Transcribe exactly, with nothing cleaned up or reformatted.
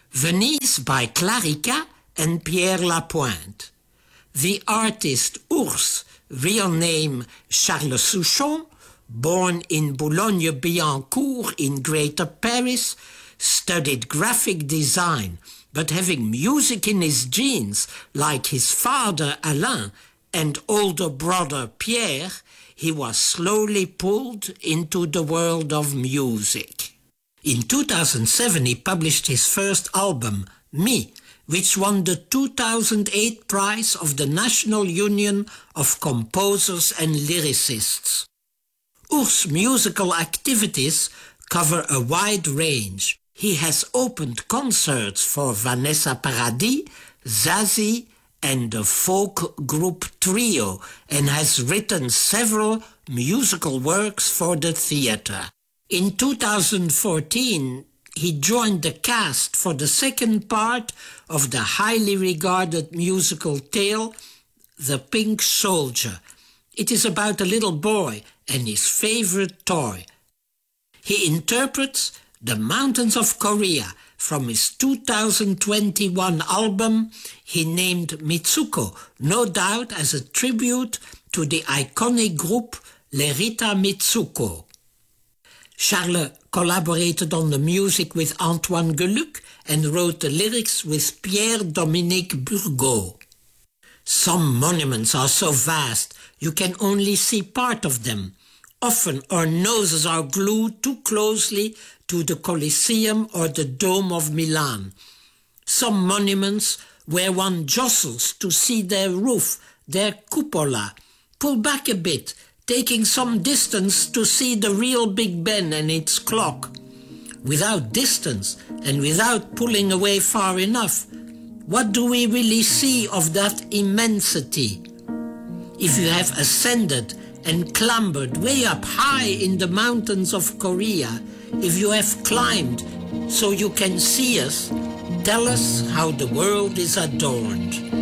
Venise by Clarica and Pierre Lapointe. The artist Ours, real name Charles Souchon, born in Boulogne-Billancourt in Greater Paris, studied graphic design, but having music in his genes, like his father Alain and older brother Pierre, he was slowly pulled into the world of music. In two thousand seven, he published his first album, Me, which won the two thousand eight prize of the National Union of Composers and Lyricists. Ours' musical activities cover a wide range. He has opened concerts for Vanessa Paradis, Zazie, and the folk group Trio, and has written several musical works for the theatre. In two thousand fourteen, he joined the cast for the second part of the highly regarded musical tale, The Pink Soldier. It is about a little boy and his favorite toy. He interprets The Mountains of Korea from his two thousand twenty-one album he named Mitsuko, no doubt as a tribute to the iconic group Lerita Mitsuko. Charles collaborated on the music with Antoine Geluck and wrote the lyrics with Pierre-Dominique Burgot. Some monuments are so vast you can only see part of them. Often our noses are glued too closely to the Colosseum or the Dome of Milan. Some monuments where one jostles to see their roof, their cupola. Pull back a bit, taking some distance to see the real Big Ben and its clock. Without distance and without pulling away far enough, what do we really see of that immensity? If you have ascended and clambered way up high in the mountains of Korea, if you have climbed so you can see us, tell us how the world is adorned.